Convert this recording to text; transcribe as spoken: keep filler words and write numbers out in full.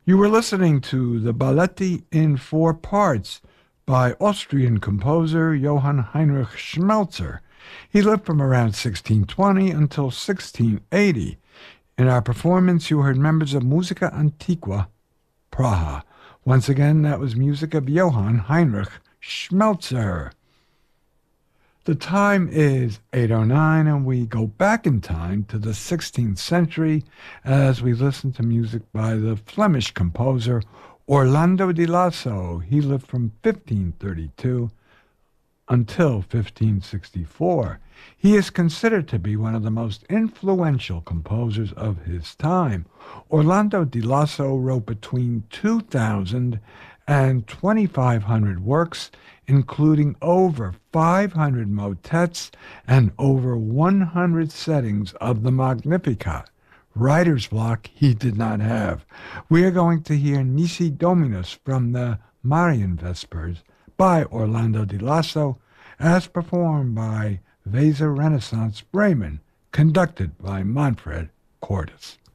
You were listening to the Balletti in Four Parts by Austrian composer Johann Heinrich Schmelzer. He lived from around sixteen twenty until sixteen eighty. In our performance, you heard members of Musica Antiqua, Praha. Once again, that was music of Johann Heinrich Schmelzer. The time is eight oh nine, and we go back in time to the sixteenth century as we listen to music by the Flemish composer Orlando di Lasso. He lived from fifteen thirty-two until fifteen sixty-four. He is considered to be one of the most influential composers of his time. Orlando di Lasso wrote between two thousand and twenty-five hundred works, including over five hundred motets and over one hundred settings of the Magnificat. Writer's block he did not have. We are going to hear Nisi Dominus from the Marian Vespers by Orlando di Lasso, as performed by Weser Renaissance Bremen, conducted by Manfred Cordes.